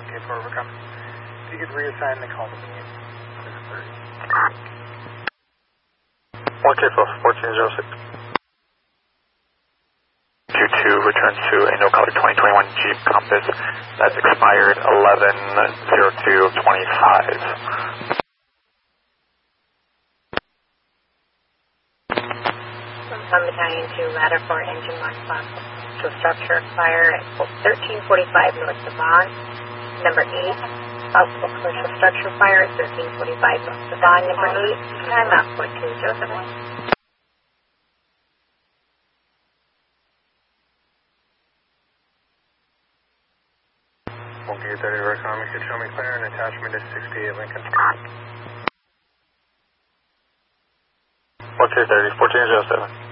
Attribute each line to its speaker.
Speaker 1: 1K4 overcome. If you could reassign the call to me, 630.
Speaker 2: 1K4, 1406. 22 returns to a no-color 2021 Jeep Compass that's expired 11/02/25.
Speaker 3: From Battalion 2, ladder 4, engine 1, to structure fire at 1345 North Devon. Number 8, possible commercial structure fire at 1345 North Devon. Number 8, time out 42, Joseph.
Speaker 1: 1K30 overcome. You could show me clear and attachment is 68 Lincoln.
Speaker 2: 1K30, 1407.